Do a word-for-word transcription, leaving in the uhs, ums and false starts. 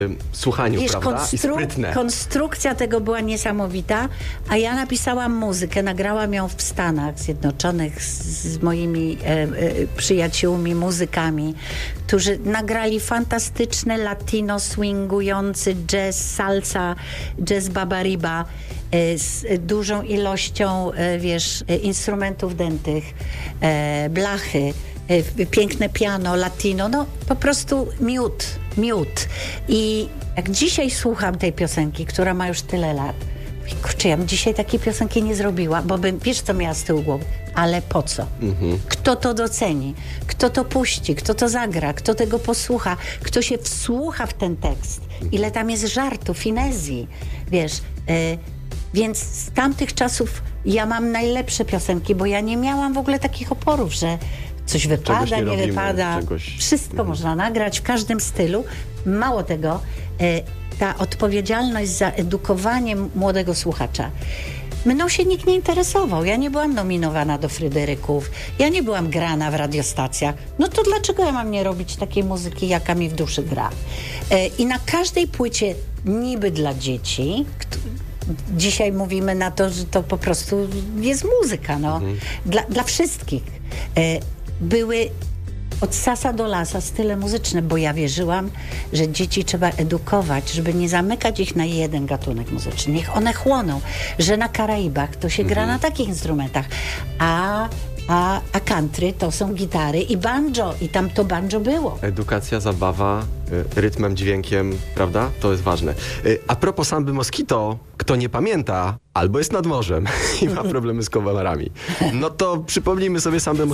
słuchaniu, Wiesz, prawda? I konstru- sprytne. konstrukcja tego była niesamowita, a ja napisałam muzykę, nagrałam ją w Stanach Zjednoczonych z, z moimi e, e, przyjaciółmi, muzykami, którzy nagrali fantastyczny latino swingujący jazz, salsa, jazz babariba e, z dużą ilością, e, wiesz, e, instrumentów dętych, e, blachy, e, piękne piano, latino, no po prostu miód, miód. I jak dzisiaj słucham tej piosenki, która ma już tyle lat, mówię, kurczę, ja bym dzisiaj takiej piosenki nie zrobiła, bo bym, wiesz co miała z tyłu głowy, ale po co? Mhm. Kto to doceni? Kto to puści? Kto to zagra? Kto tego posłucha? Kto się wsłucha w ten tekst? Ile tam jest żartu, finezji, wiesz? Y, więc z tamtych czasów ja mam najlepsze piosenki, bo ja nie miałam w ogóle takich oporów, że coś wypada, nie nie, robimy, wypada. czegoś- Wszystko Mhm. można nagrać w każdym stylu. Mało tego, e, ta odpowiedzialność za edukowanie młodego słuchacza. Mną się nikt nie interesował. Ja nie byłam nominowana do Fryderyków. Ja nie byłam grana w radiostacjach. No to dlaczego ja mam nie robić takiej muzyki, jaka mi w duszy gra? E, I na każdej płycie niby dla dzieci, kt- dzisiaj mówimy na to, że to po prostu jest muzyka, no. Mhm. Dla, dla wszystkich. E, były od sasa do lasa style muzyczne, bo ja wierzyłam, że dzieci trzeba edukować, żeby nie zamykać ich na jeden gatunek muzyczny. Niech one chłoną, że na Karaibach to się gra na takich instrumentach, a, a, a country to są gitary i banjo i tam to banjo było. Edukacja, zabawa, y, rytmem, dźwiękiem, prawda? To jest ważne. Y, a propos samby Moskito, kto nie pamięta, albo jest nad morzem i ma problemy z kowalarami, no to przypomnijmy sobie sambę